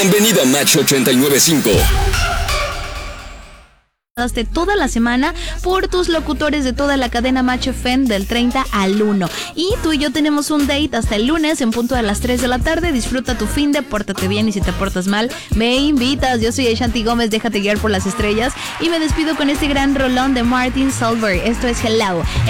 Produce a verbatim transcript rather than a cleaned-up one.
Bienvenido a Match ochenta y nueve punto cinco. De toda la semana por tus locutores de toda la cadena Match F M del treinta al uno. Y tú y yo tenemos un date hasta el lunes en punto de las tres de la tarde. Disfruta tu fin de, pórtate bien y si te portas mal, me invitas. Yo soy Ashanti Gómez, déjate guiar por las estrellas y me despido con este gran rolón de Martin Solveig. Esto es Hello.